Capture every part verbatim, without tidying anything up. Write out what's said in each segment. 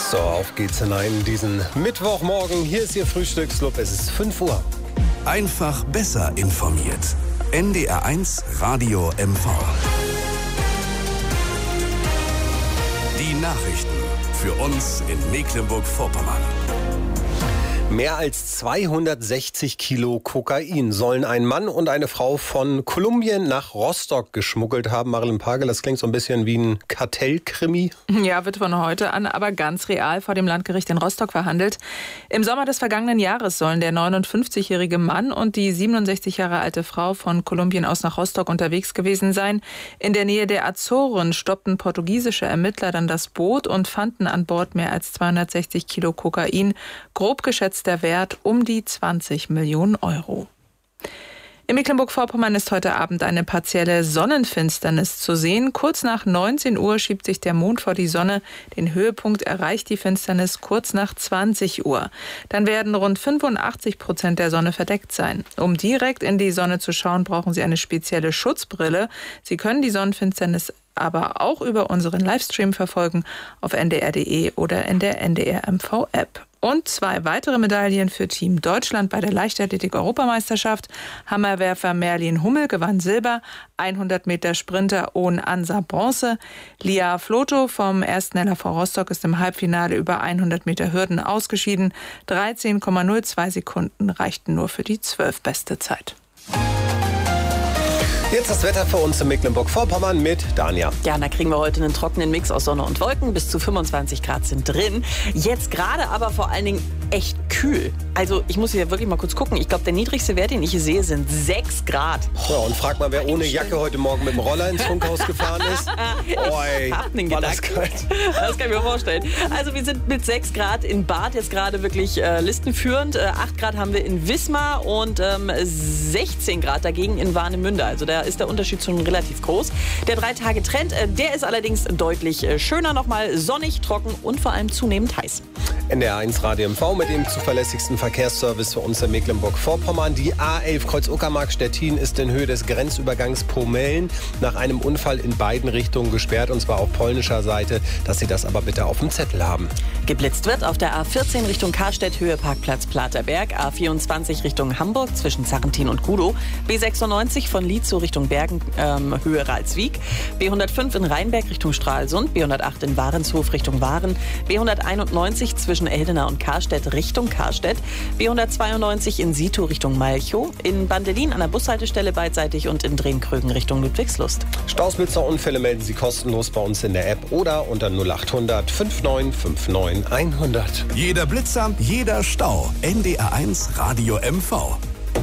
So, auf geht's hinein in diesen Mittwochmorgen. Hier ist Ihr Frühstücksclub. Es ist fünf Uhr. Einfach besser informiert. N D R eins Radio M V. Die Nachrichten für uns in Mecklenburg-Vorpommern. Mehr als zweihundertsechzig Kilo Kokain sollen ein Mann und eine Frau von Kolumbien nach Rostock geschmuggelt haben. Marilyn Pagel, das klingt so ein bisschen wie ein Kartellkrimi. Ja, wird von heute an aber ganz real vor dem Landgericht in Rostock verhandelt. Im Sommer des vergangenen Jahres sollen der neunundfünfzigjährige Mann und die siebenundsechzig Jahre alte Frau von Kolumbien aus nach Rostock unterwegs gewesen sein. In der Nähe der Azoren stoppten portugiesische Ermittler dann das Boot und fanden an Bord mehr als zweihundertsechzig Kilo Kokain. Grob geschätzt der Wert um die zwanzig Millionen Euro. In Mecklenburg-Vorpommern ist heute Abend eine partielle Sonnenfinsternis zu sehen. Kurz nach neunzehn Uhr schiebt sich der Mond vor die Sonne. Den Höhepunkt erreicht die Finsternis kurz nach zwanzig Uhr. Dann werden rund fünfundachtzig Prozent der Sonne verdeckt sein. Um direkt in die Sonne zu schauen, brauchen Sie eine spezielle Schutzbrille. Sie können die Sonnenfinsternis aber auch über unseren Livestream verfolgen auf n d r punkt d e oder in der N D R M V-App. Und zwei weitere Medaillen für Team Deutschland bei der Leichtathletik-Europameisterschaft. Hammerwerfer Merlin Hummel gewann Silber, hundert Meter Sprinter Ohn Ansa Bronze. Lia Floto vom ersten L H V Rostock ist im Halbfinale über hundert Meter Hürden ausgeschieden. dreizehn Komma null zwei Sekunden reichten nur für die zwölfbeste Zeit. Jetzt das Wetter für uns in Mecklenburg-Vorpommern mit Dania. Ja, da kriegen wir heute einen trockenen Mix aus Sonne und Wolken. Bis zu fünfundzwanzig Grad sind drin. Jetzt gerade aber vor allen Dingen echt kühl. Also ich muss hier wirklich mal kurz gucken. Ich glaube, der niedrigste Wert, den ich hier sehe, sind sechs Grad. Ja, und frag mal, wer ohne Jacke heute Morgen mit dem Roller ins Funkhaus gefahren ist. Oi, hab einen war das kalt. Das kann ich mir vorstellen. Also wir sind mit sechs Grad in Barth jetzt gerade wirklich äh, listenführend. Äh, acht Grad haben wir in Wismar und ähm, sechzehn Grad dagegen in Warnemünde. Also da ist der Unterschied schon relativ groß. Der Drei-Tage-Trend, äh, der ist allerdings deutlich äh, schöner nochmal. Sonnig, trocken und vor allem zunehmend heiß. N D R eins Radio M V mit dem zuverlässigsten Verkehrsservice für uns in Mecklenburg-Vorpommern. Die A elf Kreuz-Uckermark-Stettin ist in Höhe des Grenzübergangs Pomellen nach einem Unfall in beiden Richtungen gesperrt, und zwar auf polnischer Seite, dass Sie das aber bitte auf dem Zettel haben. Geblitzt wird auf der A vierzehn Richtung Karstedt, Höhe Parkplatz Platerberg, A vierundzwanzig Richtung Hamburg zwischen Sarrentin und Gudow, B sechsundneunzig von Lietzow Richtung Bergen, ähm, Höhe Ralswiek, B hundertfünf in Rheinberg Richtung Stralsund, B hundertacht in Warenshof Richtung Waren, B hunderteinundneunzig zwischen Eldena und Karstedt Richtung Karstedt, B hundertzweiundneunzig in Situ Richtung Malchow, in Bandelin an der Bushaltestelle beidseitig und in Drehkrögen Richtung Ludwigslust. Stausblitzer-Unfälle melden Sie kostenlos bei uns in der App oder unter null achthundert fünfundneunzig neunundfünfzig hundert. Jeder Blitzer, jeder Stau. N D R eins Radio M V.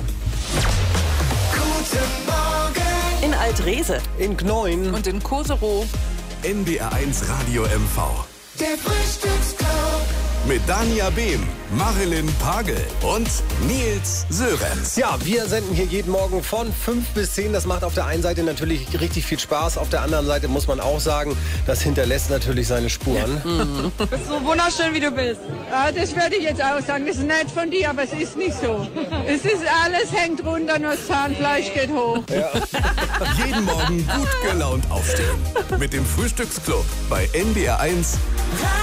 Guten Morgen. In Altrese, in Gneuen Und in Koserow. N D R eins Radio M V. Der Frühstücksclub. Mit Dania Behm, Marilyn Pagel und Nils Sörenz. Ja, wir senden hier jeden Morgen von fünf bis zehn. Das macht auf der einen Seite natürlich richtig viel Spaß. Auf der anderen Seite muss man auch sagen, das hinterlässt natürlich seine Spuren. Mhm. So wunderschön, wie du bist. Ja, das würde ich jetzt auch sagen. Das ist nett von dir, aber es ist nicht so. Es ist alles hängt runter, nur das Zahnfleisch geht hoch. Ja. Jeden Morgen gut gelaunt aufstehen. Mit dem Frühstücksclub bei N D R eins.